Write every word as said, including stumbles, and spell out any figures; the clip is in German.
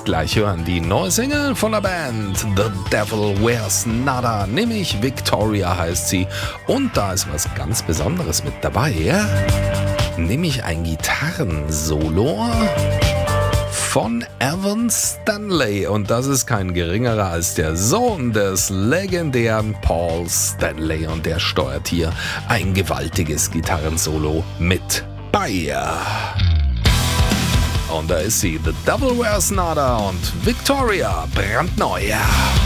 jetzt gleich hören, die neue Single von der Band The Devil Wears Nada, nämlich Victoria heißt sie. Und da ist was ganz Besonderes mit dabei, nämlich ein Gitarrensolo von Evan Stanley. Und das ist kein geringerer als der Sohn des legendären Paul Stanley. Und der steuert hier ein gewaltiges Gitarrensolo mit bei. Und da ist sie, The Devil Wears Nada und Victoria, brandneu.